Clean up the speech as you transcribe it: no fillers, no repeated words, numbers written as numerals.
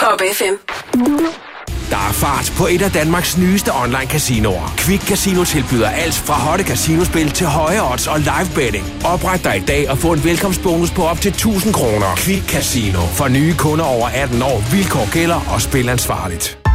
Top FM. Der er fart på et af Danmarks nyeste online-casinoer. Quick Casino tilbyder alt fra hotte casinospil til høje odds og live betting. Opret dig i dag og få en velkomstbonus på op til 1000 kroner. Quick Casino. For nye kunder over 18 år. Vilkår gælder og spil ansvarligt.